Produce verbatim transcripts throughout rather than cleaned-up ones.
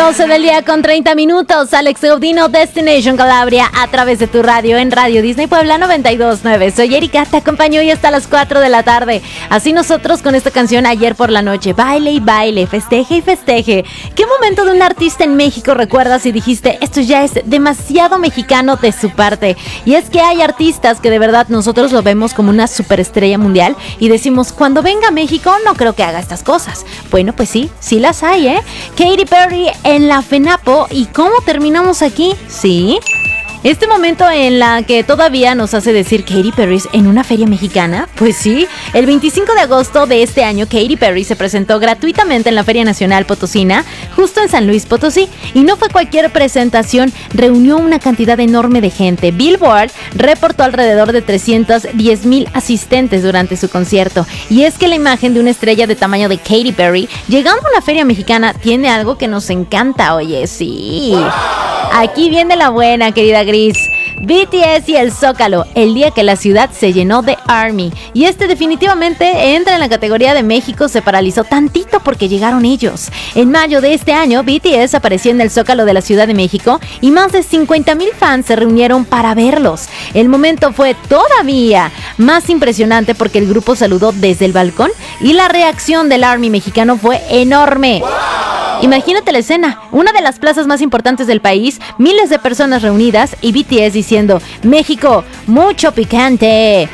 doce del día con treinta minutos. Alex Gaudino, Destination Calabria, a través de tu radio en Radio Disney Puebla noventa y dos punto nueve. Soy Erika, te acompaño hoy hasta las cuatro de la tarde. Así nosotros con esta canción ayer por la noche. Baile y baile, festeje y festeje. ¿Qué momento de un artista en México recuerdas y dijiste, esto ya es demasiado mexicano de su parte? Y es que hay artistas que de verdad nosotros lo vemos como una superestrella mundial y decimos, cuando venga a México no creo que haga estas cosas. Bueno, pues sí, sí las hay, ¿eh? Katy Perry en la FENAPO. ¿Y cómo terminamos aquí? Sí. Este momento en la que todavía nos hace decir Katy Perry en una feria mexicana, pues sí, el veinticinco de agosto de este año Katy Perry se presentó gratuitamente en la Feria Nacional Potosina, justo en San Luis Potosí, y no fue cualquier presentación, reunió una cantidad enorme de gente. Billboard reportó alrededor de trescientos diez mil asistentes durante su concierto, y es que la imagen de una estrella de tamaño de Katy Perry llegando a una feria mexicana tiene algo que nos encanta, oye, sí. Aquí viene la buena, querida Gris. B T S y el Zócalo, el día que la ciudad se llenó de ARMY. Y este definitivamente entra en la categoría de México se paralizó tantito porque llegaron ellos. En mayo de este año, B T S apareció en el Zócalo de la Ciudad de México y más de cincuenta mil fans se reunieron para verlos. El momento fue todavía más impresionante porque el grupo saludó desde el balcón y la reacción del ARMY mexicano fue enorme. Imagínate la escena, una de las plazas más importantes del país, miles de personas reunidas y B T S diciendo, México, mucho picante.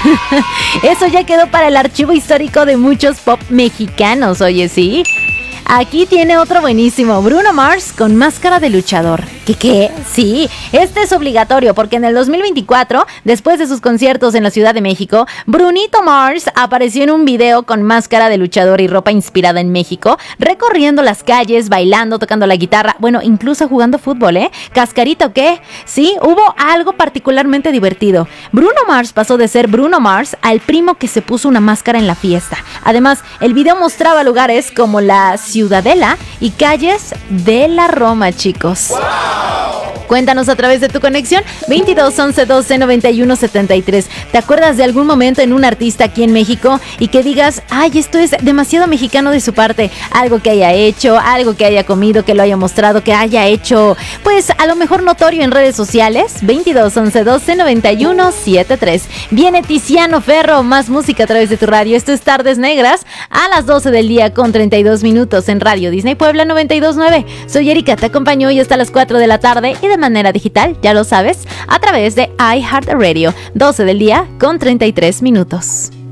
Eso ya quedó para el archivo histórico de muchos pop mexicanos, oye, ¿sí? Aquí tiene otro buenísimo, Bruno Mars con máscara de luchador. ¿Qué qué? Sí, este es obligatorio porque en el dos mil veinticuatro, después de sus conciertos en la Ciudad de México, Brunito Mars apareció en un video con máscara de luchador y ropa inspirada en México, recorriendo las calles, bailando, tocando la guitarra, bueno, incluso jugando fútbol, ¿eh? ¿Cascarito qué? Sí, hubo algo particularmente divertido. Bruno Mars pasó de ser Bruno Mars al primo que se puso una máscara en la fiesta. Además, el video mostraba lugares como la Ciudadela y calles de la Roma, chicos. ¡Wow! Cuéntanos a través de tu conexión veintidós once doce noventa y uno setenta y tres. ¿Te acuerdas de algún momento en un artista aquí en México y que digas, ay, esto es demasiado mexicano de su parte? Algo que haya hecho, algo que haya comido, que lo haya mostrado, que haya hecho, pues a lo mejor notorio en redes sociales. veintidós once doce noventa y uno setenta y tres. Viene Tiziano Ferro, más música a través de tu radio. Esto es Tardes Negras a las doce del día con treinta y dos minutos en Radio Disney Puebla noventa y dos punto nueve. Soy Erika, te acompaño hoy hasta las cuatro de la tarde y de manera digital, ya lo sabes, a través de iHeartRadio, doce del día con treinta y tres minutos.